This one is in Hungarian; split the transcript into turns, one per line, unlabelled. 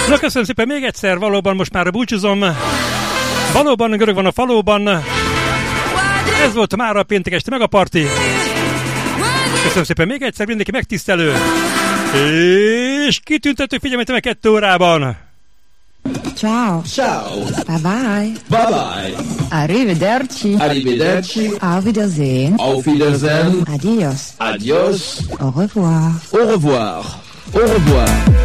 Na, köszönöm szépen még egyszer, valóban most már búcsúzom. Valóban görög van a falóban. Ez volt már a péntek esti Megaparty. Köszönöm szépen még egyszer, mindenki megtisztelő. És kitüntető figyelmet 2 órában.
Ciao.
Ciao.
Bye bye.
Bye bye.
Arrivederci.
Arrivederci.
Auf Wiedersehen.
Auf Wiedersehen.
Adios.
Adios.
Au revoir.
Au revoir. Au revoir.